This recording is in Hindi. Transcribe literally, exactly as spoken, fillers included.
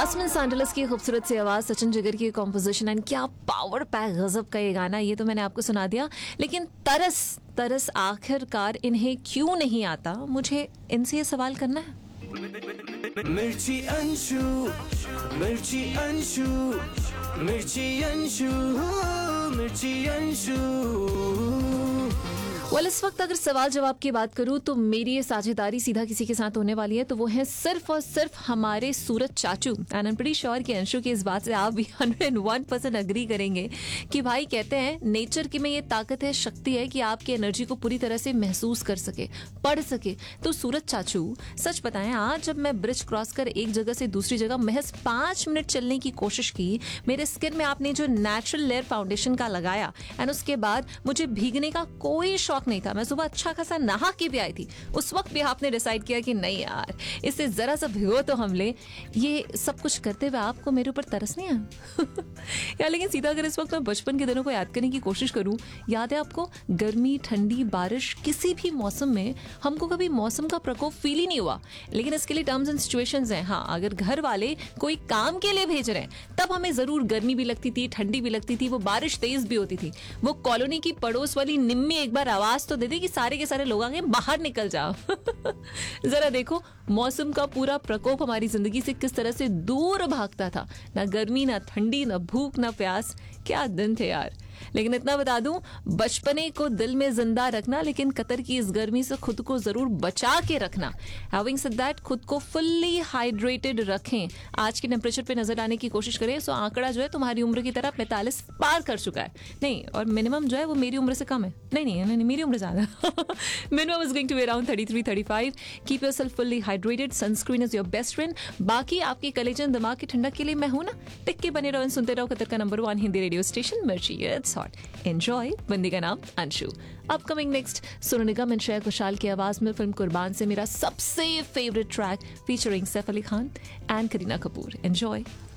यास्मिन सांडलस की खूबसूरत सी आवाज, सचिन जिगर की कॉम्पोजिशन एंड क्या पावर पैक गजब का ये गाना, ये तो मैंने आपको सुना दिया। लेकिन तरस तरस आखिरकार इन्हें क्यों नहीं आता, मुझे इनसे ये सवाल करना है। मिर्ची अंशु, मिर्ची अंशु, मिर्ची अंशु, मिर्ची अंशु। well, इस वक्त अगर सवाल जवाब की बात करूं तो मेरी ये साझेदारी सीधा किसी के साथ होने वाली है, तो वो है सिर्फ और सिर्फ हमारे सूरज चाचू। And I am pretty sure कि अंशु की इस बात से आप भी हंड्रेड वन परसेंट अग्री करेंगे कि भाई कहते हैं नेचर की में ये ताकत है, शक्ति है कि आपकी एनर्जी को पूरी तरह से महसूस कर सके, पढ़ सके। तो सूरज चाचू सच बताएं, आज जब मैं ब्रिज क्रॉस कर एक जगह से दूसरी जगह महज पांच मिनट चलने की कोशिश की, मेरे स्किन में आपने जो नेचुरल लेयर फाउंडेशन का लगाया एंड उसके बाद मुझे भीगने का कोई शौक नहीं था, मैं सुबह अच्छा खासा नहा के भी आई थी, उस वक्त भी आपने डिसाइड किया कि नहीं यार इसे जरा सा भिगो तो हम ले। ये सब कुछ करते हुए आपको मेरे ऊपर तरस नहीं आया यार। लेकिन सीधा अगर इस वक्त मैं बचपन के दिनों को याद करने की कोशिश करूं, याद है आपको गर्मी, ठंडी, बारिश, किसी भी मौसम में हमको कभी मौसम का प्रकोप फील ही नहीं हुआ। लेकिन इसके लिए टर्म्स एंड सिचुएशंस हैं। हाँ, अगर घर वाले कोई काम के लिए भेज रहे हैं तब हमें जरूर गर्मी भी लगती थी, ठंडी भी लगती थी, वो बारिश तेज भी होती थी। वो कॉलोनी की पड़ोस वाली निम्मी एक बार आवाज तो दे दे कि सारे के सारे लोग आगे बाहर निकल जाओ जरा देखो मौसम का पूरा प्रकोप हमारी जिंदगी से किस तरह से दूर भागता था। ना गर्मी, ना ठंडी, ना भूख, ना प्यास। क्या दिन थे यार। लेकिन इतना बता दूं, बचपने को दिल में जिंदा रखना, लेकिन कतर की इस गर्मी से खुद को जरूर बचा के रखना। हैविंग सेड दैट, खुद को फुल्ली हाइड्रेटेड रखें। आज के टेम्परेचर पे नजर आने की कोशिश करें। सो आंकड़ा जो है तुम्हारी उम्र की तरह पैंतालीस पार कर चुका है। नहीं, और मिनिमम जो है वो मेरी उम्र से कम है। नहीं नहीं नहीं, मेरी उम्र ज्यादा minimum is going to be around thirty three thirty five. Keep yourself fully hydrated, sunscreen is your best friend. बाकी आपके कलेजन दिमाग की ठंडक के लिए मैं हूं ना। टिक के बने रहो, सुनते रहो कतर का number one Hindi radio station मिर्ची। It's hot, enjoy. बंदी का नाम Anshu. Upcoming next, Sonu Nigam and Shreya Ghoshal की आवाज में फिल्म कुर्बान से मेरा सबसे favourite track featuring Saif Ali Khan and Kareena Kapoor. Enjoy.